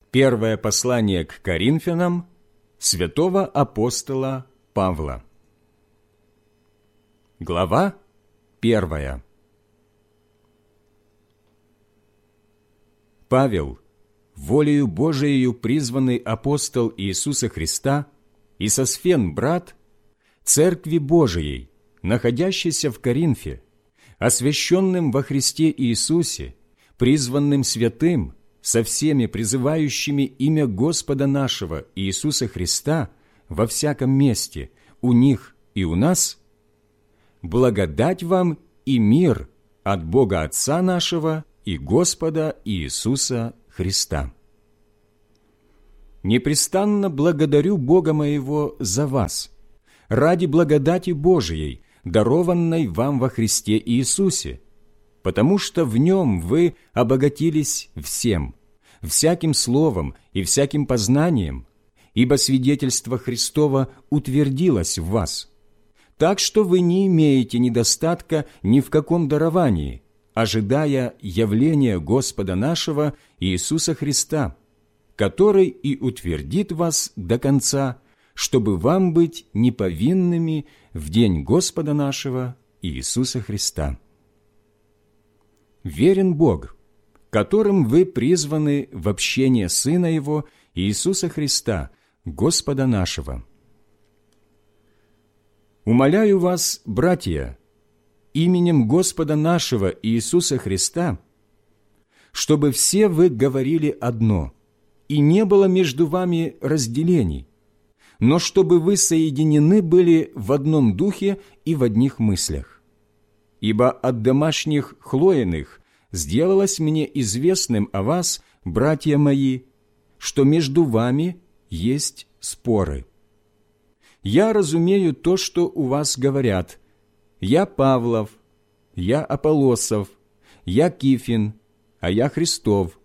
Первое послание к Коринфянам святого апостола Павла. Глава 1. Павел, волею Божиею призванный апостол Иисуса Христа, и Сосфен, брат, Церкви Божией, находящейся в Коринфе, освященным во Христе Иисусе, призванным святым, со всеми призывающими имя Господа нашего Иисуса Христа во всяком месте, у них и у нас, благодать вам и мир от Бога Отца нашего и Господа Иисуса Христа. Непрестанно благодарю Бога моего за вас, ради благодати Божией, дарованной вам во Христе Иисусе, потому что в Нем вы обогатились всем, всяким словом и всяким познанием, ибо свидетельство Христово утвердилось в вас, так что вы не имеете недостатка ни в каком даровании, ожидая явления Господа нашего Иисуса Христа, который и утвердит вас до конца, чтобы вам быть неповинными в день Господа нашего Иисуса Христа. Верен Бог, которым вы призваны в общение Сына Его, Иисуса Христа, Господа нашего. Умоляю вас, братья, именем Господа нашего Иисуса Христа, чтобы все вы говорили одно, и не было между вами разделений, но чтобы вы соединены были в одном духе и в одних мыслях. Ибо от домашних Хлоиных сделалось мне известным о вас, братья мои, что между вами есть споры. Я разумею то, что у вас говорят: я Павлов, я Аполлосов, я Кифин, а я Христов.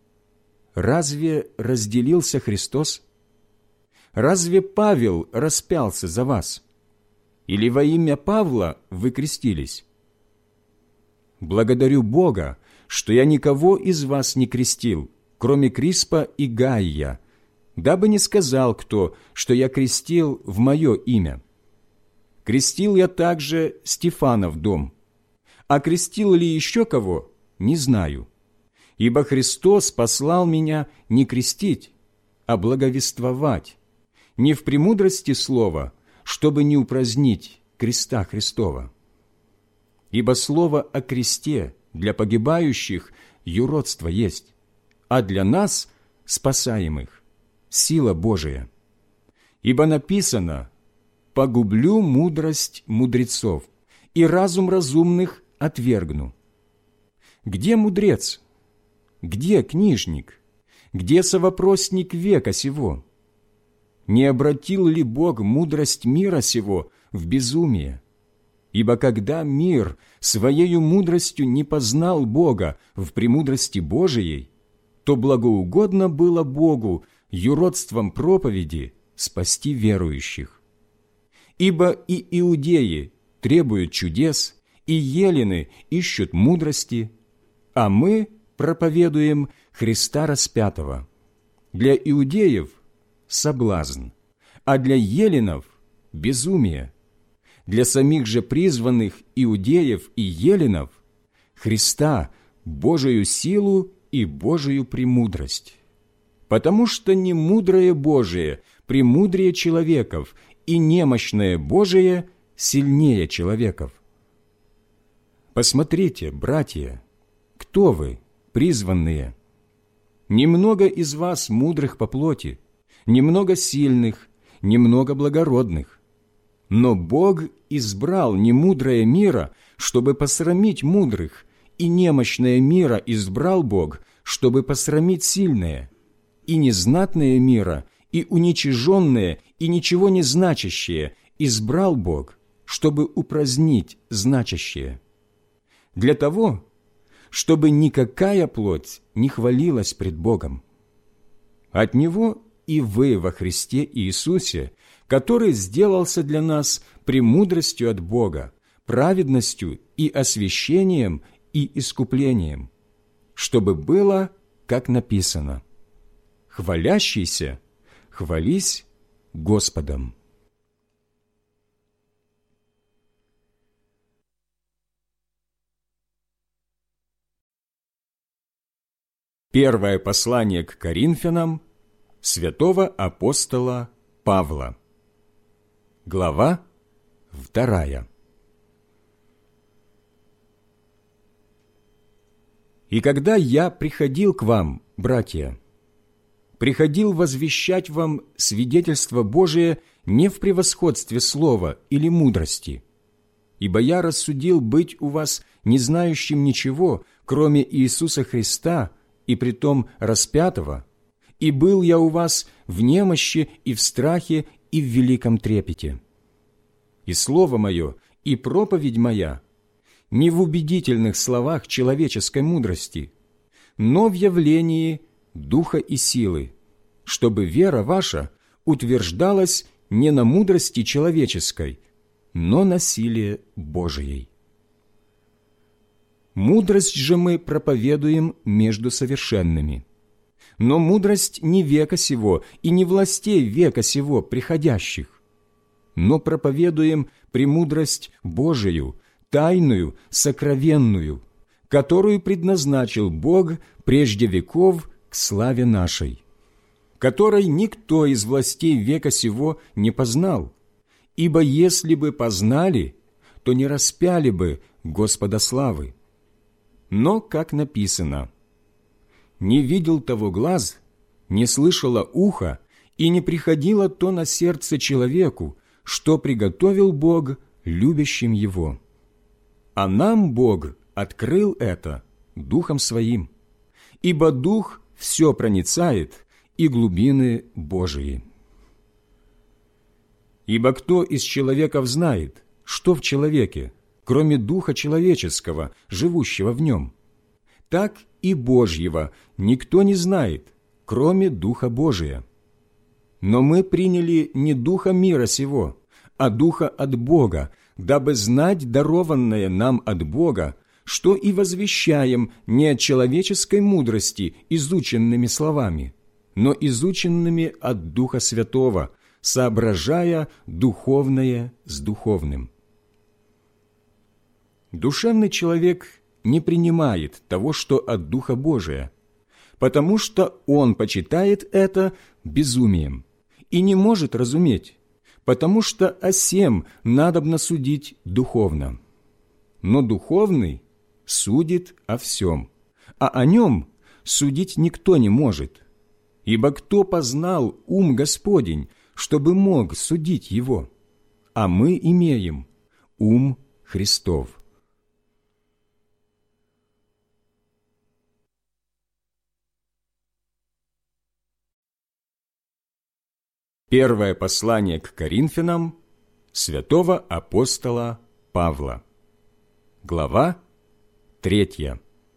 Разве разделился Христос? Разве Павел распялся за вас? Или во имя Павла вы крестились? Благодарю Бога, что я никого из вас не крестил, кроме Криспа и Гаия, дабы не сказал кто, что я крестил в мое имя. Крестил я также Стефана в дом, а крестил ли еще кого, не знаю. Ибо Христос послал меня не крестить, а благовествовать, не в премудрости слова, чтобы не упразднить креста Христова. Ибо слово о кресте для погибающих юродство есть, а для нас, спасаемых, сила Божия. Ибо написано: «Погублю мудрость мудрецов, и разум разумных отвергну». Где мудрец? Где книжник? Где совопросник века сего? Не обратил ли Бог мудрость мира сего в безумие? Ибо когда мир своею мудростью не познал Бога в премудрости Божией, то благоугодно было Богу юродством проповеди спасти верующих. Ибо и иудеи требуют чудес, и елены ищут мудрости, а мы проповедуем Христа распятого. Для иудеев – соблазн, а для еленов – безумие. Для самих же призванных иудеев и еленов – Христа, Божию силу и Божию премудрость. Потому что немудрое Божие премудрее человеков, и немощное Божие сильнее человеков. Посмотрите, братья, кто вы, призванные? Немного из вас мудрых по плоти, немного сильных, немного благородных. Но Бог избрал немудрое мира, чтобы посрамить мудрых, и немощное мира избрал Бог, чтобы посрамить сильное, и незнатное мира, и уничиженное, и ничего не значащее избрал Бог, чтобы упразднить значащее. Для того, чтобы никакая плоть не хвалилась пред Богом. От Него и вы во Христе Иисусе, который сделался для нас премудростью от Бога, праведностью и освящением и искуплением, чтобы было, как написано: хвалящийся, хвались Господом». Первое послание к Коринфянам святого апостола Павла. Глава 2. «И когда я приходил к вам, братья, приходил возвещать вам свидетельство Божие не в превосходстве слова или мудрости, ибо я рассудил быть у вас не знающим ничего, кроме Иисуса Христа, и притом распятого, и был я у вас в немощи и в страхе и в великом трепете. И слово мое, и проповедь моя не в убедительных словах человеческой мудрости, но в явлении духа и силы, чтобы вера ваша утверждалась не на мудрости человеческой, но на силе Божией. Мудрость же мы проповедуем между совершенными. Но мудрость не века сего и не властей века сего приходящих, но проповедуем премудрость Божию, тайную, сокровенную, которую предназначил Бог прежде веков к славе нашей, которой никто из властей века сего не познал, ибо если бы познали, то не распяли бы Господа славы. Но, как написано, «Не видел того глаз, не слышало ухо, и не приходило то на сердце человеку, что приготовил Бог любящим Его. А нам Бог открыл это Духом Своим, ибо Дух все проницает, и глубины Божии. Ибо кто из человеков знает, что в человеке, кроме Духа человеческого, живущего в нем? Так и Божьего никто не знает, кроме Духа Божия. Но мы приняли не Духа мира сего, а Духа от Бога, дабы знать дарованное нам от Бога, что и возвещаем не от человеческой мудрости изученными словами, но изученными от Духа Святого, соображая духовное с духовным. Душевный человек не принимает того, что от Духа Божия, потому что он почитает это безумием и не может разуметь, потому что о сем надобно судить духовно. Но духовный судит о всем, а о нем судить никто не может, ибо кто познал ум Господень, чтобы мог судить его? А мы имеем ум Христов». Первое послание к Коринфянам святого апостола Павла. Глава 3.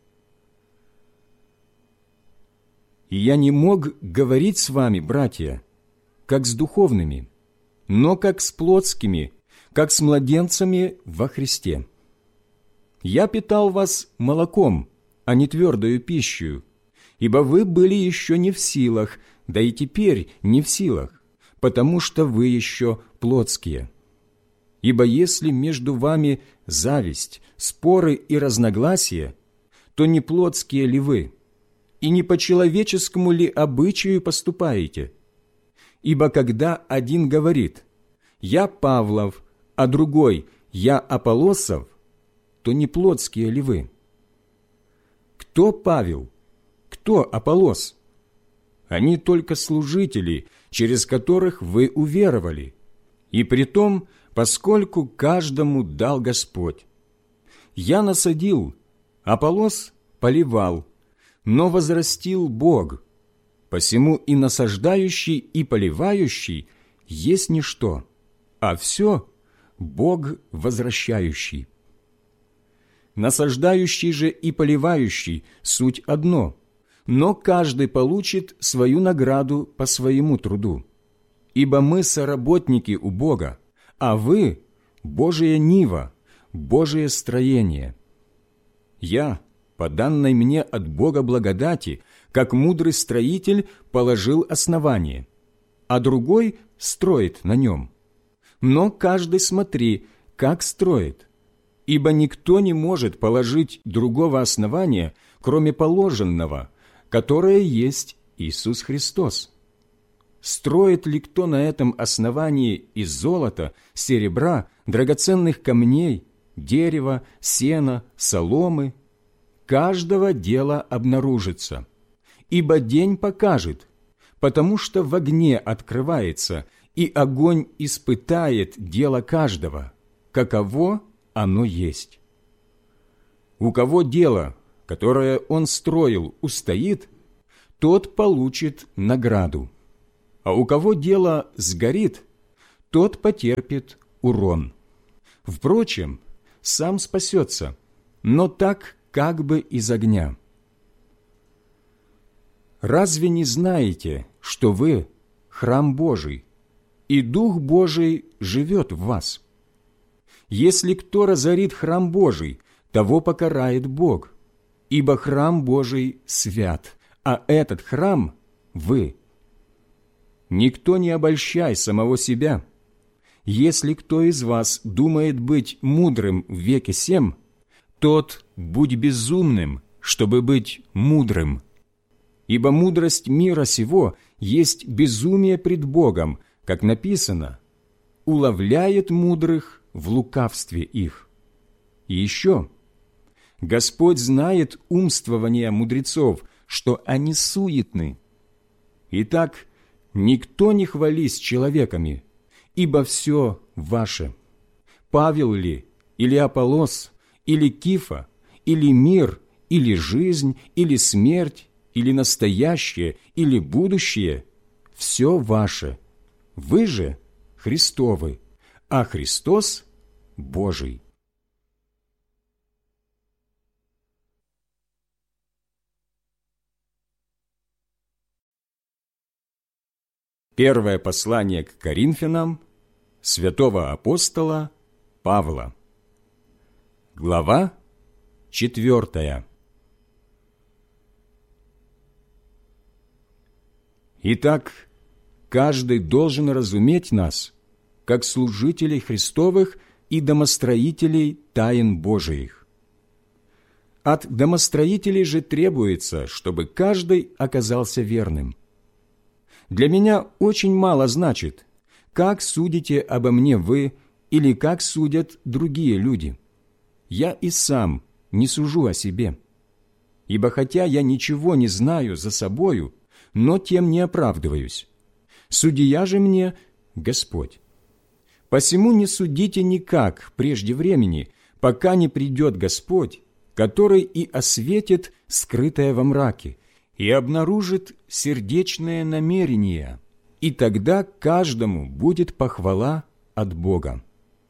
«И я не мог говорить с вами, братья, как с духовными, но как с плотскими, как с младенцами во Христе. Я питал вас молоком, а не твердою пищей, ибо вы были еще не в силах, да и теперь не в силах, потому что вы еще плотские. Ибо если между вами зависть, споры и разногласия, то не плотские ли вы, и не по человеческому ли обычаю поступаете? Ибо когда один говорит: «Я Павлов», а другой: «Я Аполлосов», то не плотские ли вы? Кто Павел? Кто Аполлос? Они только служители, через которых вы уверовали, и притом, поскольку каждому дал Господь. Я насадил, Аполлос поливал, но возрастил Бог. Посему и насаждающий, и поливающий есть ничто, а все Бог возвращающий. Насаждающий же и поливающий суть одно, но каждый получит свою награду по своему труду. Ибо мы соработники у Бога, а вы – Божия нива, Божие строение. Я, по данной мне от Бога благодати, как мудрый строитель положил основание, а другой строит на нем. Но каждый смотри, как строит, ибо никто не может положить другого основания, кроме положенного, которое есть Иисус Христос. Строит ли кто на этом основании из золота, серебра, драгоценных камней, дерева, сена, соломы? Каждого дела обнаружится, ибо день покажет, потому что в огне открывается, и огонь испытает дело каждого, каково оно есть. У кого дело, которое он строил, устоит, тот получит награду, а у кого дело сгорит, тот потерпит урон. Впрочем, сам спасется, но так как бы из огня. Разве не знаете, что вы – храм Божий, и Дух Божий живет в вас? Если кто разорит храм Божий, того покарает Бог, ибо храм Божий свят, а этот храм – вы. Никто не обольщай самого себя. Если кто из вас думает быть мудрым в веке сем, тот будь безумным, чтобы быть мудрым. Ибо мудрость мира сего есть безумие пред Богом, как написано, уловляет мудрых в лукавстве их. И еще, Господь знает умствования мудрецов, что они суетны. Итак, никто не хвались человеками, ибо все ваше. Павел ли, или Аполлос, или Кифа, или мир, или жизнь, или смерть, или настоящее, или будущее, все ваше. Вы же Христовы, а Христос Божий. Первое послание к Коринфянам святого апостола Павла. Глава 4. Итак, каждый должен разуметь нас, как служителей Христовых и домостроителей тайн Божиих. От домостроителей же требуется, чтобы каждый оказался верным. Для меня очень мало значит, как судите обо мне вы или как судят другие люди. Я и сам не сужу о себе. Ибо хотя я ничего не знаю за собою, но тем не оправдываюсь. Судья же мне Господь. Посему не судите никак прежде времени, пока не придет Господь, который и осветит скрытое во мраке, и обнаружит сердечные намерения, и тогда каждому будет похвала от Бога.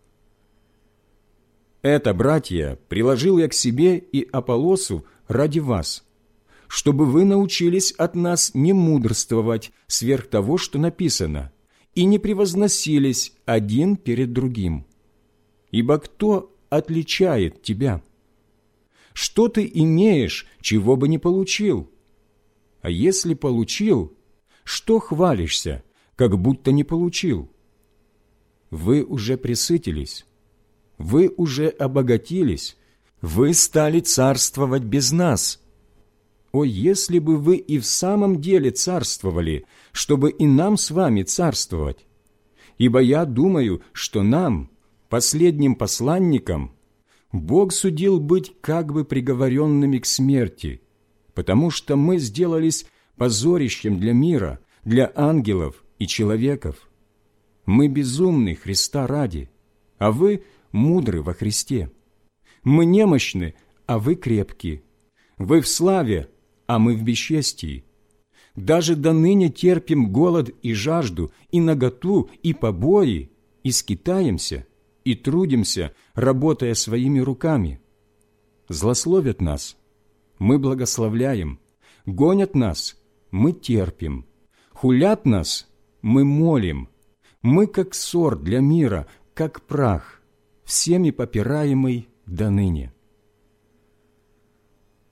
Это, братья, приложил я к себе и Аполлосу ради вас, чтобы вы научились от нас не мудрствовать сверх того, что написано, и не превозносились один перед другим. Ибо кто отличает тебя? Что ты имеешь, чего бы не получил? А если получил, что хвалишься, как будто не получил? Вы уже пресытились, вы уже обогатились, вы стали царствовать без нас. О, если бы вы и в самом деле царствовали, чтобы и нам с вами царствовать! Ибо я думаю, что нам, последним посланникам, Бог судил быть как бы приговоренными к смерти, потому что мы сделались позорищем для мира, для ангелов и человеков. Мы безумны Христа ради, а вы мудры во Христе. Мы немощны, а вы крепки. Вы в славе, а мы в бесчестии. Даже до ныне терпим голод и жажду, и наготу, и побои, и скитаемся, и трудимся, работая своими руками. Злословят нас, мы благословляем, гонят нас, мы терпим, хулят нас, мы молим, мы как ссор для мира, как прах, всеми попираемый до ныне.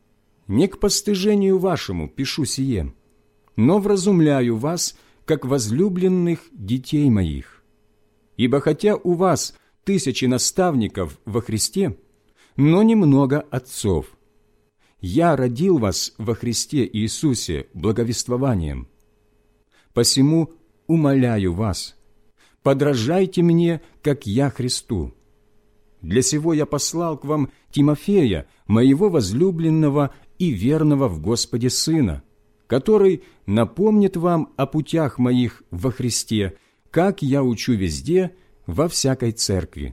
Не к постыжению вашему пишу сие, но вразумляю вас, как возлюбленных детей моих. Ибо хотя у вас 1000 наставников во Христе, но немного отцов. Я родил вас во Христе Иисусе благовествованием. Посему умоляю вас, подражайте мне, как я Христу. Для сего я послал к вам Тимофея, моего возлюбленного и верного в Господе сына, который напомнит вам о путях моих во Христе, как я учу везде, во всякой церкви.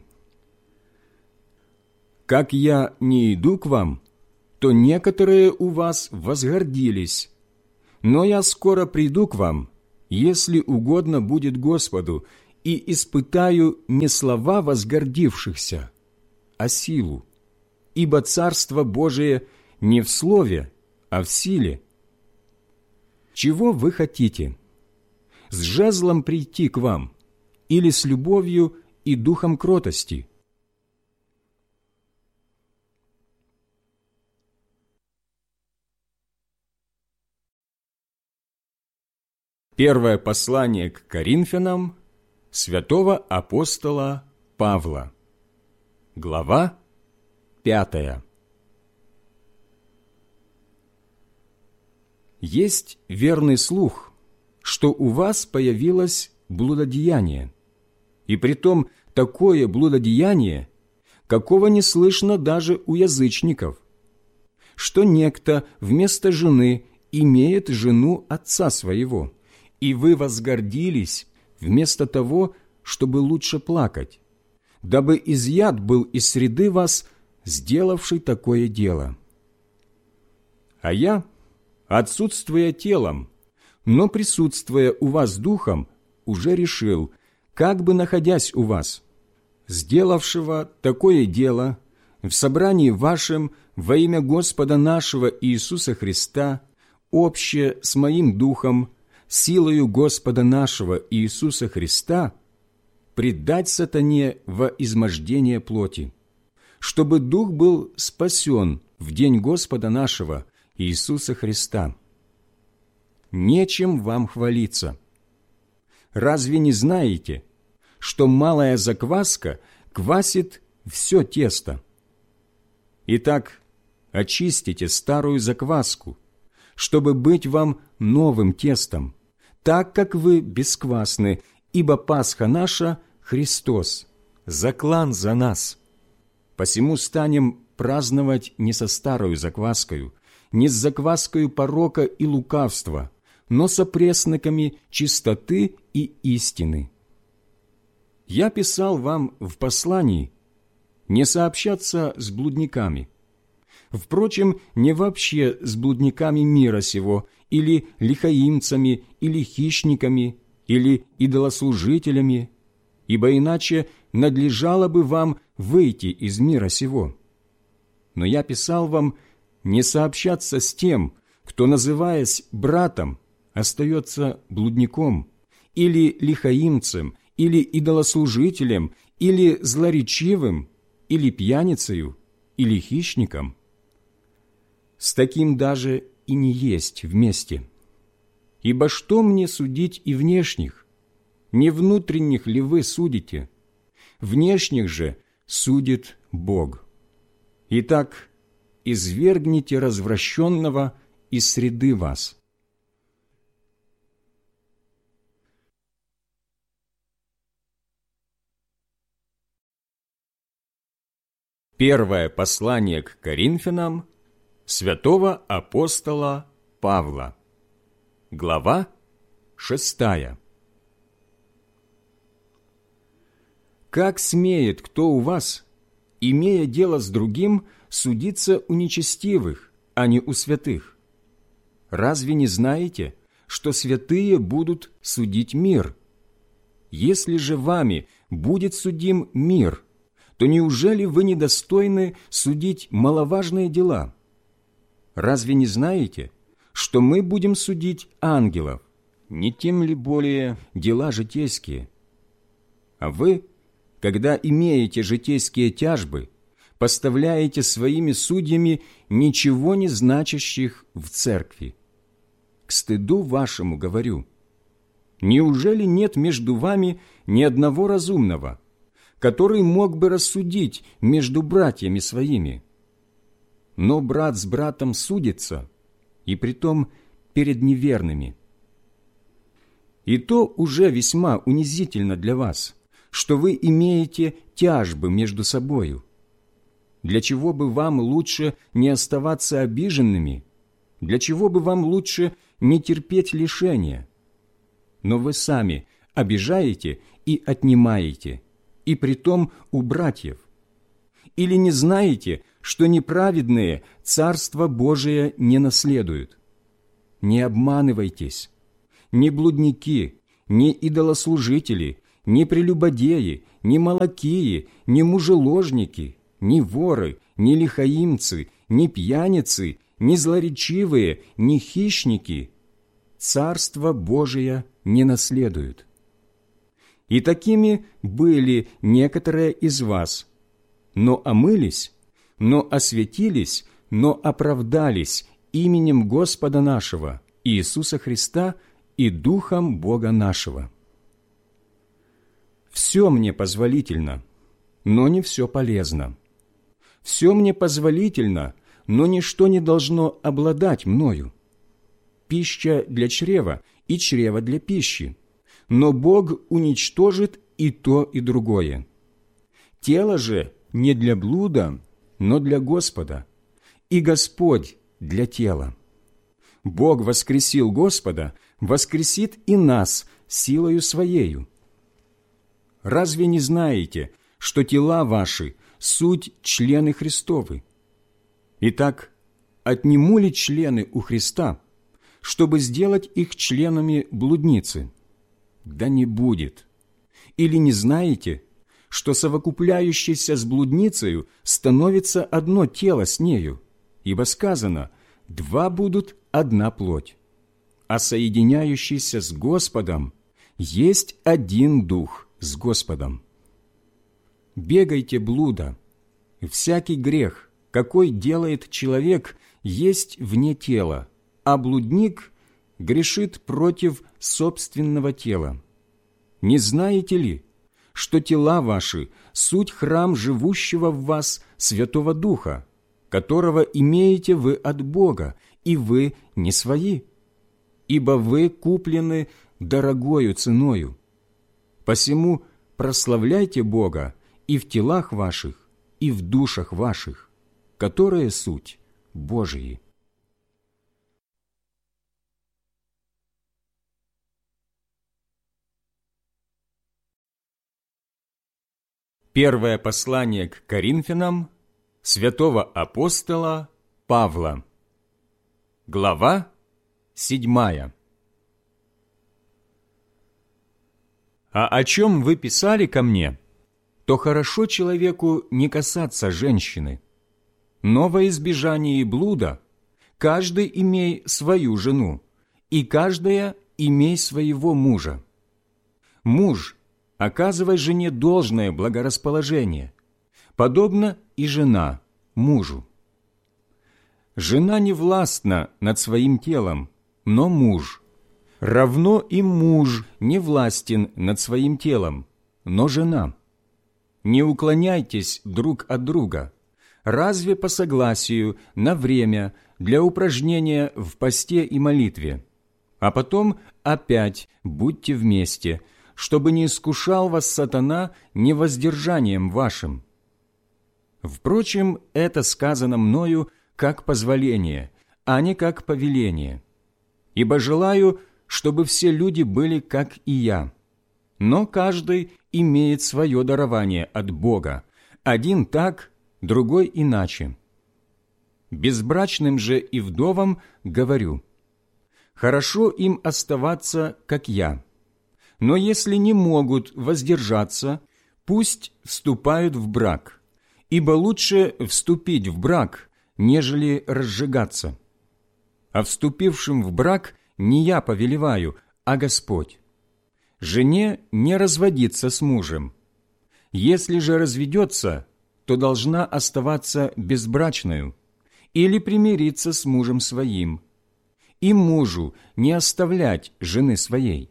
Как я не иду к вам, то некоторые у вас возгордились, но я скоро приду к вам, если угодно будет Господу, и испытаю не слова возгордившихся, а силу, ибо Царство Божие не в слове, а в силе. Чего вы хотите? С жезлом прийти к вам или с любовью и духом кротости? Первое послание к Коринфянам святого апостола Павла. Глава 5. Есть верный слух, что у вас появилось блудодеяние, и притом такое блудодеяние, какого не слышно даже у язычников, что некто вместо жены имеет жену отца своего, и вы возгордились вместо того, чтобы лучше плакать, дабы изъят был из среды вас, сделавший такое дело. А я, отсутствуя телом, но присутствуя у вас духом, уже решил, как бы находясь у вас, сделавшего такое дело в собрании вашем во имя Господа нашего Иисуса Христа, общее с моим духом, силою Господа нашего Иисуса Христа, предать сатане во измождение плоти, чтобы дух был спасен в день Господа нашего Иисуса Христа. Нечем вам хвалиться. Разве не знаете, что малая закваска квасит все тесто? Итак, очистите старую закваску, чтобы быть вам новым тестом, так как вы бесквасны, ибо Пасха наша – Христос, заклан за нас. Посему станем праздновать не со старою закваскою, не с закваскою порока и лукавства, но со пресноками чистоты и истины. Я писал вам в послании не сообщаться с блудниками, впрочем, не вообще с блудниками мира сего, или лихаимцами, или хищниками, или идолослужителями, ибо иначе надлежало бы вам выйти из мира сего. Но я писал вам не сообщаться с тем, кто, называясь братом, остается блудником, или лихаимцем, или идолослужителем, или злоречивым, или пьяницею, или хищником. С таким даже и не есть вместе. Ибо что мне судить и внешних? Не внутренних ли вы судите? Внешних же судит Бог. Итак, извергните развращенного из среды вас. Первое послание к Коринфянам святого апостола Павла. Глава 6. Как смеет кто у вас, имея дело с другим, судиться у нечестивых, а не у святых? Разве не знаете, что святые будут судить мир? Если же вами будет судим мир, то неужели вы недостойны судить маловажные дела? Разве не знаете, что мы будем судить ангелов, не тем ли более дела житейские? А вы, когда имеете житейские тяжбы, поставляете своими судьями ничего не значащих в церкви. К стыду вашему говорю, неужели нет между вами ни одного разумного, который мог бы рассудить между братьями своими? Но брат с братом судится, и притом перед неверными. И то уже весьма унизительно для вас, что вы имеете тяжбы между собою. Для чего бы вам лучше не оставаться обиженными? Для чего бы вам лучше не терпеть лишения? Но вы сами обижаете и отнимаете, и притом у братьев. Или не знаете, что неправедные Царство Божие не наследуют? Не обманывайтесь. Ни блудники, ни идолослужители, ни прелюбодеи, ни молокии, ни мужеложники, ни воры, ни лихаимцы, ни пьяницы, ни злоречивые, ни хищники Царство Божие не наследуют. И такими были некоторые из вас, но омылись, но осветились, но оправдались именем Господа нашего, Иисуса Христа, и Духом Бога нашего. Все мне позволительно, но не все полезно. Все мне позволительно, но ничто не должно обладать мною. Пища для чрева и чрево для пищи, но Бог уничтожит и то, и другое. Тело же не для блуда, но для Господа, и Господь для тела. Бог воскресил Господа, воскресит и нас силою Своею. Разве не знаете, что тела ваши – суть члены Христовы? Итак, отниму ли члены у Христа, чтобы сделать их членами блудницы? Да не будет. Или не знаете, что совокупляющийся с блудницею становится одно тело с нею, ибо сказано: «Два будут одна плоть», а соединяющийся с Господом есть один дух с Господом. Бегайте блуда. Всякий грех, какой делает человек, есть вне тела, а блудник грешит против собственного тела. Не знаете ли, что тела ваши – суть храм живущего в вас Святого Духа, которого имеете вы от Бога, и вы не свои? Ибо вы куплены дорогою ценою. Посему прославляйте Бога и в телах ваших, и в душах ваших, которые суть Божии. Первое послание к Коринфянам святого апостола Павла. Глава 7. А о чем вы писали ко мне, то хорошо человеку не касаться женщины. Но во избежание блуда каждый имей свою жену, и каждая имей своего мужа. Муж, оказывай жене должное благорасположение, подобно и жена мужу. Жена не властна над своим телом, но муж. Равно и муж не властен над своим телом, но жена. Не уклоняйтесь друг от друга, разве по согласию на время для упражнения в посте и молитве, а потом опять будьте вместе, чтобы не искушал вас сатана невоздержанием вашим. Впрочем, это сказано мною как позволение, а не как повеление. Ибо желаю, чтобы все люди были как и я. Но каждый имеет свое дарование от Бога, один так, другой иначе. Безбрачным же и вдовам говорю: хорошо им оставаться, как я. Но если не могут воздержаться, пусть вступают в брак, ибо лучше вступить в брак, нежели разжигаться. А вступившим в брак не я повелеваю, а Господь. Жене не разводиться с мужем. Если же разведется, то должна оставаться безбрачною или примириться с мужем своим, и мужу не оставлять жены своей.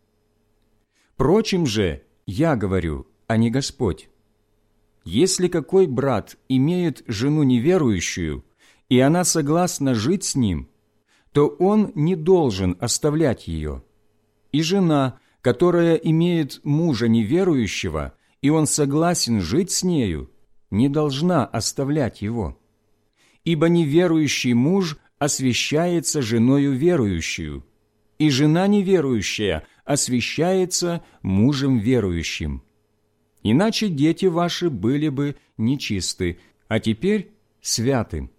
Прочим же я говорю, а не Господь. Если какой брат имеет жену неверующую, и она согласна жить с ним, то он не должен оставлять ее. И жена, которая имеет мужа неверующего, и он согласен жить с нею, не должна оставлять его. Ибо неверующий муж освящается женою верующую, и жена неверующая освящается мужем верующим. Иначе дети ваши были бы нечисты, а теперь святы.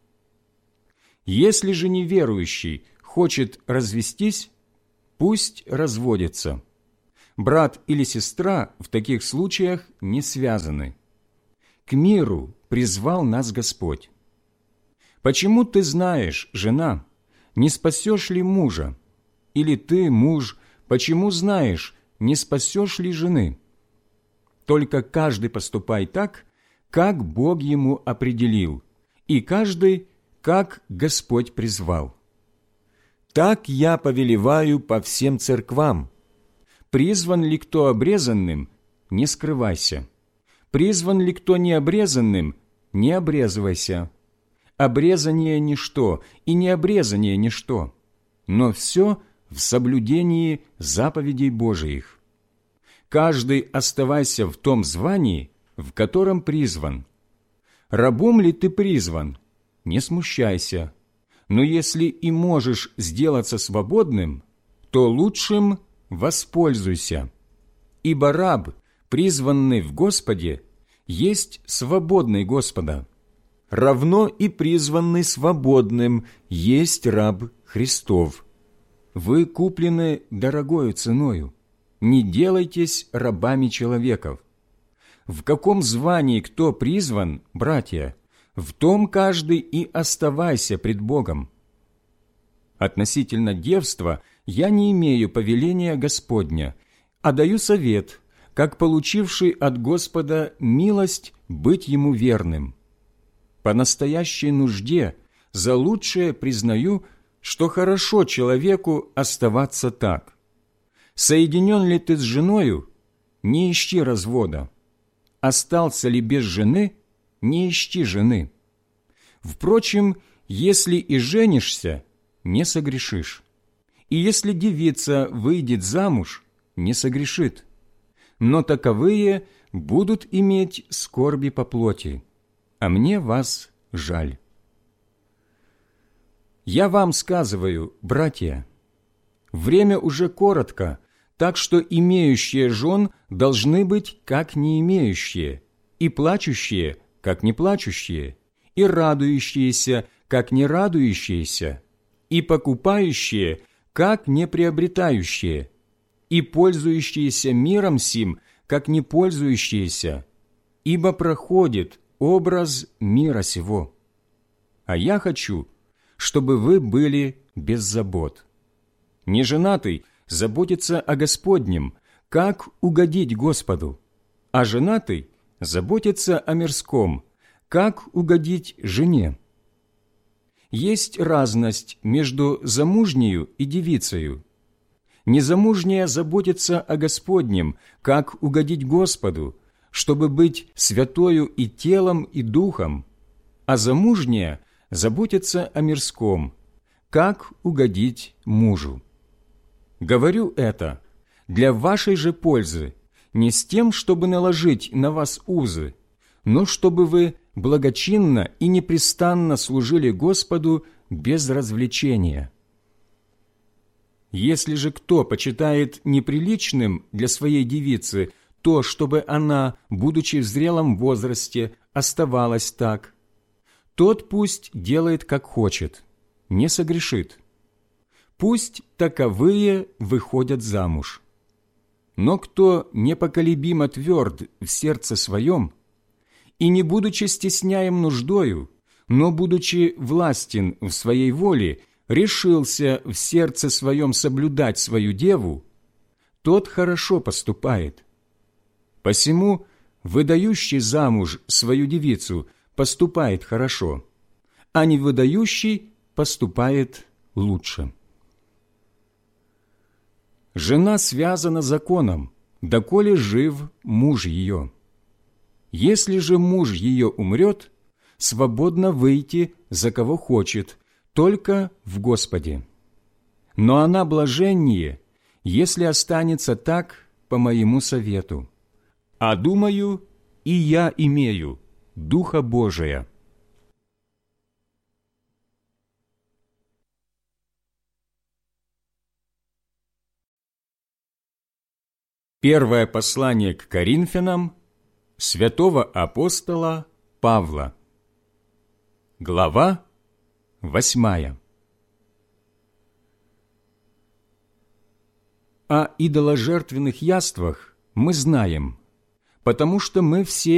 Если же неверующий хочет развестись, пусть разводится. Брат или сестра в таких случаях не связаны. К миру призвал нас Господь. Почему ты знаешь, жена, не спасешь ли мужа? Или ты, муж, почему знаешь, не спасешь ли жены? Только каждый поступай так, как Бог ему определил, и каждый, как Господь призвал. Так я повелеваю по всем церквам. Призван ли кто обрезанным, не скрывайся. Призван ли кто необрезанным, не обрезывайся. Обрезание – ничто, и необрезание – ничто, но все в соблюдении заповедей Божиих. Каждый оставайся в том звании, в котором призван. Рабом ли ты призван? Не смущайся. Но если и можешь сделаться свободным, то лучшим воспользуйся. Ибо раб, призванный в Господе, есть свободный Господа. Равно и призванный свободным есть раб Христов. Вы куплены дорогою ценою. Не делайтесь рабами человеков. В каком звании кто призван, братья, в том каждый и оставайся пред Богом. Относительно девства я не имею повеления Господня, а даю совет, как получивший от Господа милость быть ему верным. По настоящей нужде за лучшее признаю, что хорошо человеку оставаться так. Соединен ли ты с женою, не ищи развода. Остался ли без жены, не ищи жены. Впрочем, если и женишься, не согрешишь. И если девица выйдет замуж, не согрешит. Но таковые будут иметь скорби по плоти, а мне вас жаль. Я вам сказываю, братья, время уже коротко, так что имеющие жен должны быть как не имеющие, и плачущие, как не плачущие, и радующиеся, как не радующиеся, и покупающие, как не приобретающие, и пользующиеся миром сим, как не пользующиеся, ибо проходит образ мира сего. А я хочу, чтобы вы были без забот. Неженатый заботится о Господнем, как угодить Господу, а женатый заботится о мирском, как угодить жене. Есть разность между замужнею и девицею. Незамужняя заботится о Господнем, как угодить Господу, чтобы быть святою и телом, и духом, а замужняя заботится о мирском, как угодить мужу. Говорю это для вашей же пользы, не с тем, чтобы наложить на вас узы, но чтобы вы благочинно и непрестанно служили Господу без развлечения. Если же кто почитает неприличным для своей девицы то, чтобы она, будучи в зрелом возрасте, оставалась так, тот пусть делает, как хочет, не согрешит. Пусть таковые выходят замуж. Но кто непоколебимо тверд в сердце своем, и не будучи стесняем нуждою, но будучи властен в своей воле, решился в сердце своем соблюдать свою деву, тот хорошо поступает. Посему выдающий замуж свою девицу поступает хорошо, а не выдающий поступает лучше. Жена связана законом, доколе жив муж ее. Если же муж ее умрет, свободно выйти за кого хочет, только в Господе. Но она блаженнее, если останется так по моему совету. А думаю, и я имею Духа Божия». Первое послание к Коринфянам святого апостола Павла. Глава 8. О идоложертвенных яствах мы знаем, потому что мы все